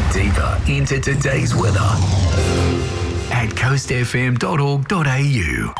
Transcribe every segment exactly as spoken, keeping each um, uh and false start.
deeper into today's weather at coast f m dot org dot a u.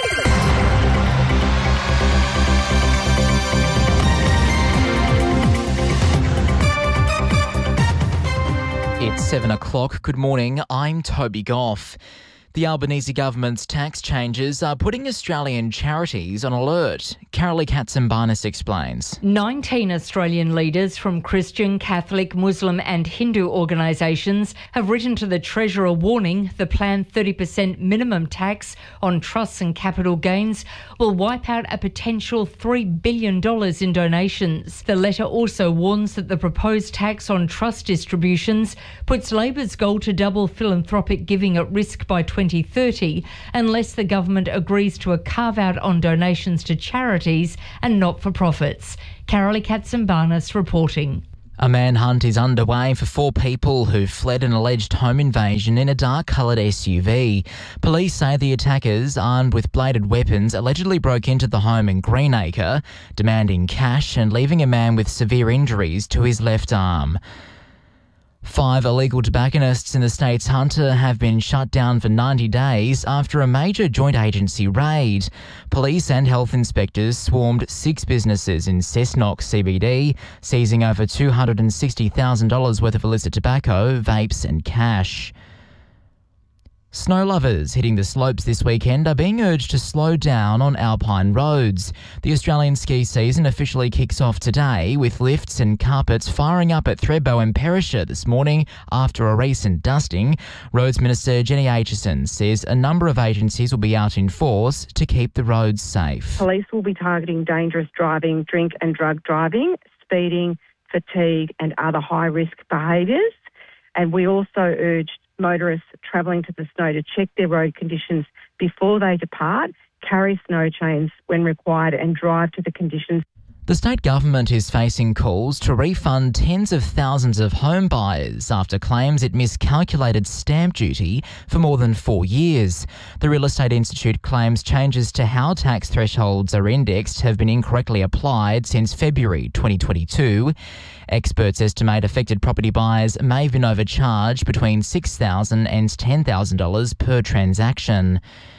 It's seven o'clock. Good morning. I'm Toby Goff. The Albanese government's tax changes are putting Australian charities on alert. Carolee Katsimbarnis explains. nineteen Australian leaders from Christian, Catholic, Muslim and Hindu organisations have written to the Treasurer warning the planned thirty percent minimum tax on trusts and capital gains will wipe out a potential three billion dollars in donations. The letter also warns that the proposed tax on trust distributions puts Labor's goal to double philanthropic giving at risk by twenty thirty unless the government agrees to a carve-out on donations to charities and not-for-profits. Carolee Katsimbarnis reporting. A manhunt is underway for four people who fled an alleged home invasion in a dark-coloured S U V. Police say the attackers, armed with bladed weapons, allegedly broke into the home in Greenacre, demanding cash and leaving a man with severe injuries to his left arm. Five illegal tobacconists in the state's Hunter have been shut down for ninety days after a major joint agency raid. Police and health inspectors swarmed six businesses in Cessnock C B D, seizing over two hundred sixty thousand dollars worth of illicit tobacco, vapes and cash. Snow lovers hitting the slopes this weekend are being urged to slow down on alpine roads. The Australian ski season officially kicks off today with lifts and carpets firing up at Thredbo and Perisher this morning after a recent dusting. Roads Minister Jenny Aitchison says a number of agencies will be out in force to keep the roads safe. Police will be targeting dangerous driving, drink and drug driving, speeding, fatigue and other high-risk behaviours. And we also urged motorists travelling to the snow to check their road conditions before they depart, carry snow chains when required and drive to the conditions. The state government is facing calls to refund tens of thousands of home buyers after claims it miscalculated stamp duty for more than four years. The Real Estate Institute claims changes to how tax thresholds are indexed have been incorrectly applied since February twenty twenty-two. Experts estimate affected property buyers may have been overcharged between six thousand dollars and ten thousand dollars per transaction.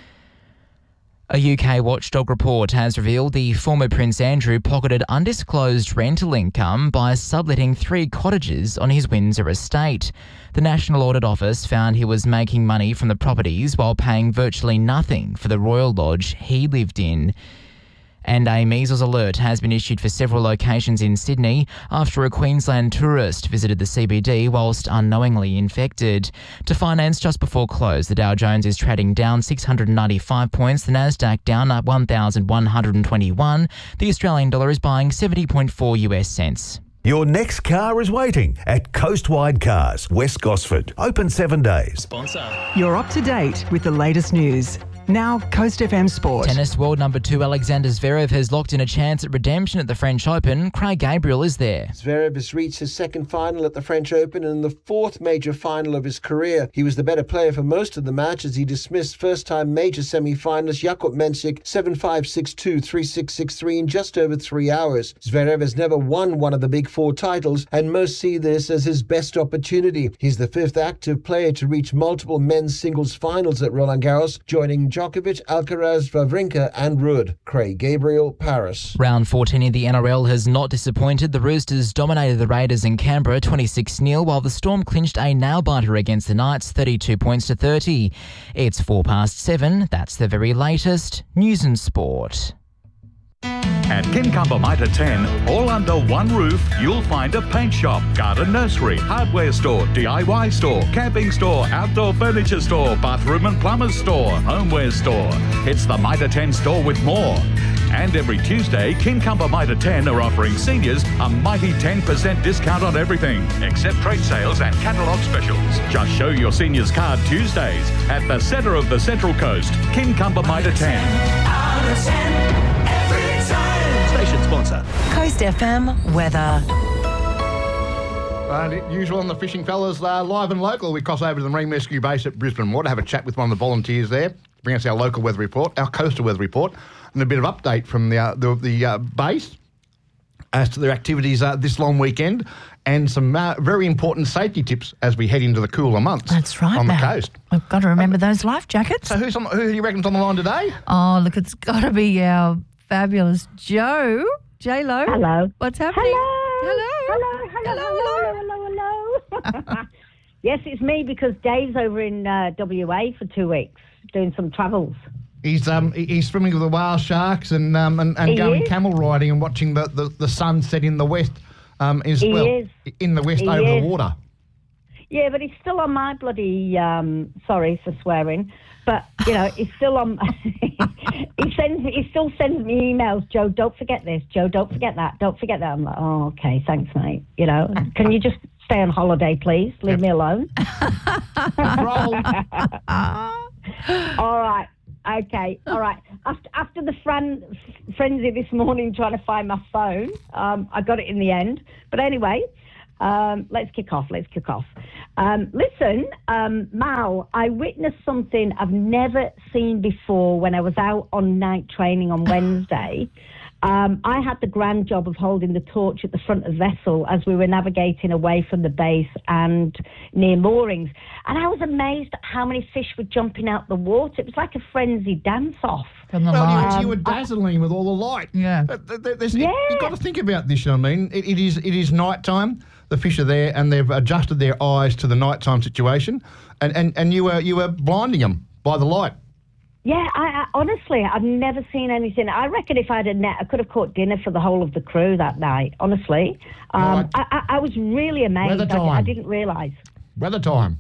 A U K watchdog report has revealed the former Prince Andrew pocketed undisclosed rental income by subletting three cottages on his Windsor estate. The National Audit Office found he was making money from the properties while paying virtually nothing for the Royal Lodge he lived in. And a measles alert has been issued for several locations in Sydney after a Queensland tourist visited the C B D whilst unknowingly infected. To finance just before close, the Dow Jones is trading down six hundred ninety-five points, the Nasdaq down at one thousand one hundred twenty-one. The Australian dollar is buying seventy point four US cents. Your next car is waiting at Coastwide Cars, West Gosford. Open seven days. Sponsor. You're up to date with the latest news. Now, Coast F M Sport. Tennis world number two Alexander Zverev has locked in a chance at redemption at the French Open. Craig Gabriel is there. Zverev has reached his second final at the French Open and the fourth major final of his career. He was the better player for most of the match as he dismissed first-time major semi-finalist Jakub Mensik seven five, six two, three six, six three in just over three hours. Zverev has never won one of the big four titles and most see this as his best opportunity. He's the fifth active player to reach multiple men's singles finals at Roland Garros, joining Djokovic, Alcaraz, Wawrinka and Ruud. Craig Gabriel, Paris. Round fourteen in the N R L has not disappointed. The Roosters dominated the Raiders in Canberra twenty-six nil, while the Storm clinched a nail-biter against the Knights thirty-two points to thirty. It's four past seven. That's the very latest news and sport. At Kincumber Mitre ten, all under one roof, you'll find a paint shop, garden nursery, hardware store, D I Y store, camping store, outdoor furniture store, bathroom and plumber's store, homeware store. It's the Mitre ten store with more. And every Tuesday, Kincumber Mitre ten are offering seniors a mighty ten percent discount on everything, except trade sales and catalogue specials. Just show your seniors card Tuesdays at the centre of the Central Coast, Kincumber Mitre ten. Out of ten. Station sponsor. Coast F M weather. Uh, usual on the fishing fellas, uh, live and local. We cross over to the Marine Rescue Base at Brisbane Water, have a chat with one of the volunteers there, bring us our local weather report, our coastal weather report, and a bit of update from the uh, the, the uh, base as to their activities uh, this long weekend. and some uh, very important safety tips as we head into the cooler months. That's right, on Matt. the coast. We've got to remember those life jackets. So who's on, who do you reckon's on the line today? Oh, look, it's got to be our fabulous Joe. J-Lo. Hello. What's happening? Hello. Hello. Hello. Hello. Hello. Hello. Hello. Yes, it's me because Dave's over in uh, W A for two weeks doing some travels. He's um he- he's swimming with the whale sharks and um and, and He going is. camel riding and watching the, the, the sun set in the west um as He well is. in the west He over is. the water. Yeah, but he's still on my bloody, um, sorry for swearing, but, you know, he's still on, he sends me, he still sends me emails, Joe, don't forget this, Joe, don't forget that, don't forget that. I'm like, oh, okay, thanks, mate. You know, can you just stay on holiday, please? Leave me alone. All right. Okay, all right. After after the fran- frenzy this morning trying to find my phone, um, I got it in the end. But anyway, um, let's kick off. Let's kick off. Um, listen, um, Mal, I witnessed something I've never seen before when I was out on night training on Wednesday. Um, I had the grand job of holding the torch at the front of the vessel as we were navigating away from the base and near moorings. And I was amazed at how many fish were jumping out the water. It was like a frenzied dance-off. From the Well, you, light. you were dazzling with all the light. Yeah. Uh, th- th- there's- Yeah. You've got to think about this, you know what I mean? It, it is it is night time. The fish are there and they've adjusted their eyes to the nighttime situation, and, and, and you were you were blinding them by the light. Yeah, I, I honestly, I've never seen anything. I reckon if I had a net, I could have caught dinner for the whole of the crew that night, honestly. Um, Right. I, I, I was really amazed. Weather I, I time. didn't realise. Weather time.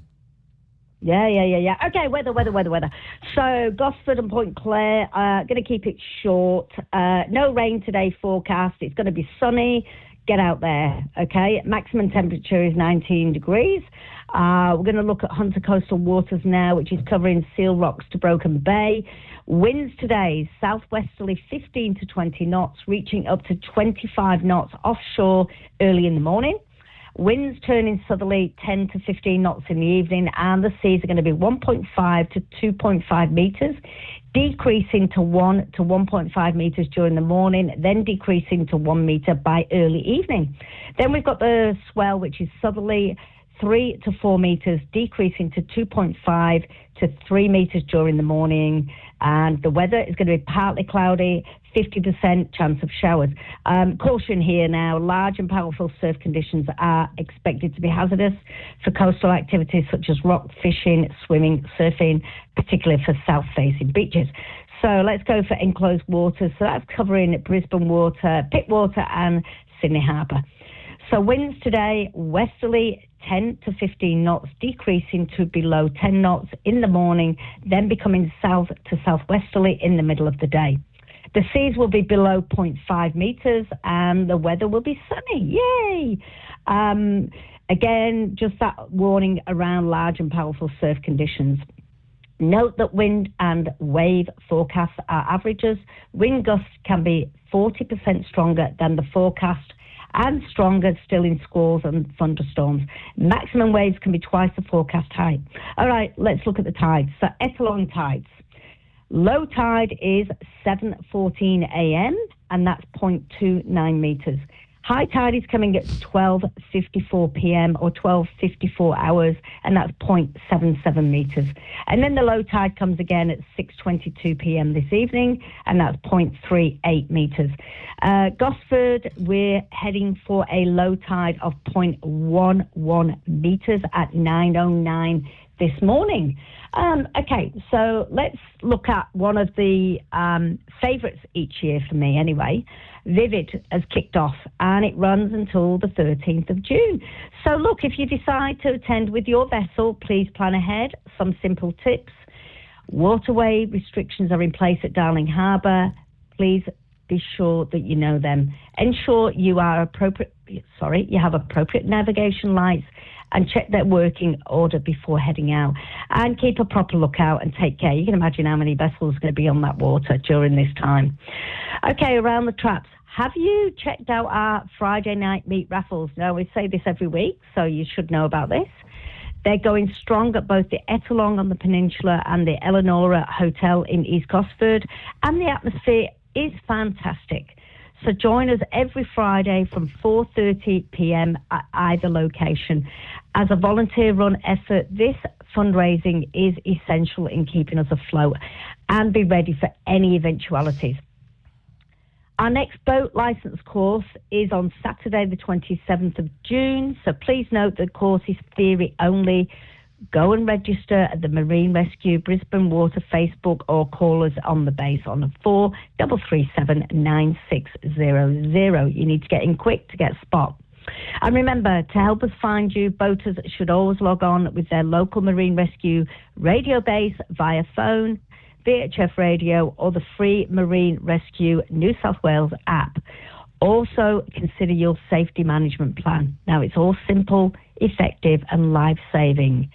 Yeah, yeah, yeah, yeah. Okay, weather, weather, weather, weather. So Gosford and Point Clare, uh, going to keep it short. Uh, no rain today forecast. It's going to be sunny. Get out there, okay? Maximum temperature is nineteen degrees. Uh, we're going to look at Hunter Coastal Waters now, which is covering Seal Rocks to Broken Bay. Winds today, southwesterly fifteen to twenty knots, reaching up to twenty-five knots offshore early in the morning. Winds turning southerly ten to fifteen knots in the evening, and the seas are going to be one point five to two point five metres, decreasing to one to one point five metres during the morning, then decreasing to one metre by early evening. Then we've got the swell, which is southerly three to four metres, decreasing to two point five to three metres during the morning, and the weather is going to be partly cloudy, fifty percent chance of showers. Um, caution here now, large and powerful surf conditions are expected to be hazardous for coastal activities such as rock fishing, swimming, surfing, particularly for south-facing beaches. So let's go for enclosed waters. So that's covering Brisbane Water, Pittwater and Sydney Harbour. So winds today, westerly ten to fifteen knots, decreasing to below ten knots in the morning, then becoming south to southwesterly in the middle of the day. The seas will be below zero point five metres and the weather will be sunny. Yay! Um, again, just that warning around large and powerful surf conditions. Note that wind and wave forecasts are averages. Wind gusts can be forty percent stronger than the forecast and stronger still in squalls and thunderstorms. Maximum waves can be twice the forecast height. All right, let's look at the tides. So Ettalong tides. Low tide is seven fourteen a.m. and that's zero point two nine metres. High tide is coming at twelve fifty-four p.m. or twelve fifty-four hours, and that's zero point seven seven metres. And then the low tide comes again at six twenty-two p.m. this evening, and that's zero point three eight metres. Uh, Gosford, we're heading for a low tide of zero point one one metres at nine oh nine this morning. Um, okay, so let's look at one of the um, favourites each year for me anyway. Vivid has kicked off and it runs until the thirteenth of June. So look, if you decide to attend with your vessel, please plan ahead. Some simple tips. Waterway restrictions are in place at Darling Harbour. Please be sure that you know them. Ensure you are appropriate, sorry, you have appropriate navigation lights and check their working order before heading out. And keep a proper lookout and take care. You can imagine how many vessels are going to be on that water during this time. Okay, around the traps. Have you checked out our Friday night meat raffles? Now, we say this every week, so you should know about this. They're going strong at both the Ettalong on the peninsula and the Eleonora Hotel in East Gosford, and the atmosphere is fantastic. So join us every Friday from four thirty p.m. at either location. As a volunteer-run effort, this fundraising is essential in keeping us afloat, and be ready for any eventualities. Our next boat licence course is on Saturday the twenty-seventh of June, so please note the course is theory only. Go and register at the Marine Rescue Brisbane Water Facebook or call us on the base on four three three seven nine six zero zero. You need to get in quick to get a spot. And remember, to help us find you, boaters should always log on with their local Marine Rescue radio base via phone, V H F radio, or the free Marine Rescue New South Wales app. Also, consider your safety management plan. Now, it's all simple, effective, and life-saving.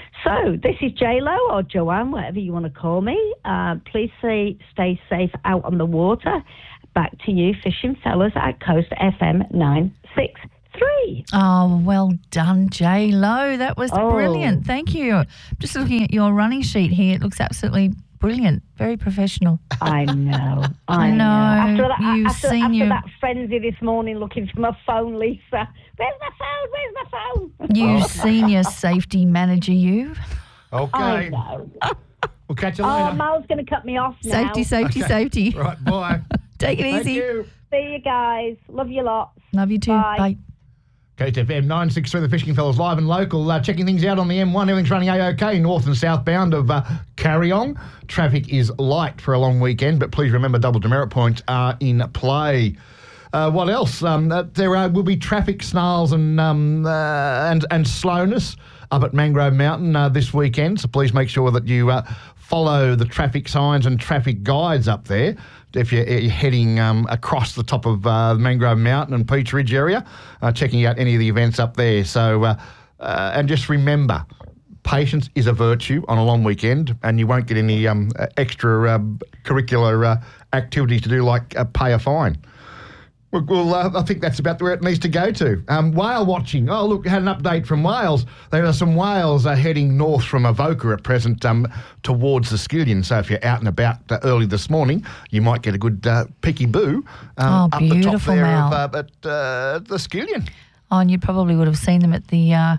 So, this is J-Lo or Joanne, whatever you want to call me. Uh, please say, stay safe out on the water. Back to you, fishing fellas, at Coast F M nine six three. Oh, well done, J-Lo. That was Oh. brilliant. Thank you. Just looking at your running sheet here, it looks absolutely brilliant. Very professional. I know. I, I know. After, that, You've after, seen after your- that frenzy this morning looking for my phone, Lisa. Where's my phone? Where's my phone? You senior safety manager, you. Okay. I know. We'll catch you Oh, later. Mal's going to cut me off now. Safety, safety, Okay. safety. Right, bye. Take it Thank easy. you. See you guys. Love you lots. Love you too. Bye. Bye. Coast F M nine six three, the Fishing Fellas, live and local. Uh, checking things out on the M one. Everything's running A-OK, north and southbound of uh, Carryong. Traffic is light for a long weekend, but please remember double demerit points are in play. Uh, what else? Um, uh, there are, will be traffic snarls and um, uh, and and slowness up at Mangrove Mountain uh, this weekend, so please make sure that you uh, follow the traffic signs and traffic guides up there if you're, you're heading um, across the top of uh, Mangrove Mountain and Peach Ridge area, uh, checking out any of the events up there. So, uh, uh, and just remember, patience is a virtue on a long weekend, and you won't get any um, extra uh, curricular uh, activities to do, like uh, pay a fine. Well, well uh, I think that's about where it needs to go to. Um, whale watching. Oh, look, had an update from Wales. There are some whales uh, heading north from Avoca at present um, towards the Skillion. So if you're out and about uh, early this morning, you might get a good uh, picky boo um, Oh, up the top beautiful, there Mal. of, uh, at uh, the Skillion. Oh, and you probably would have seen them at the uh,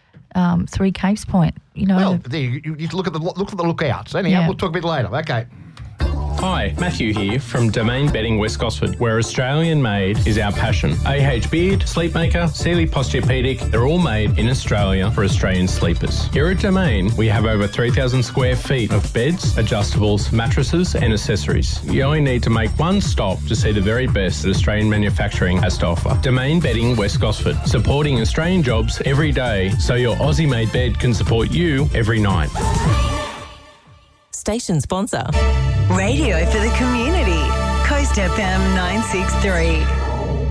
um, Three Capes Point. You know, Well, the- there, you, you look at the look at the lookouts. Anyhow, Yeah. we'll talk a bit later. Okay. Hi, Matthew here from Domain Bedding West Gosford, where Australian made is our passion. A H Beard, Sleepmaker, Sealy Posturepedic, they're all made in Australia for Australian sleepers. Here at Domain, we have over three thousand square feet of beds, adjustables, mattresses and accessories. You only need to make one stop to see the very best that Australian manufacturing has to offer. Domain Bedding West Gosford, supporting Australian jobs every day so your Aussie-made bed can support you every night. Station sponsor. Radio for the community. Coast F M nine six three.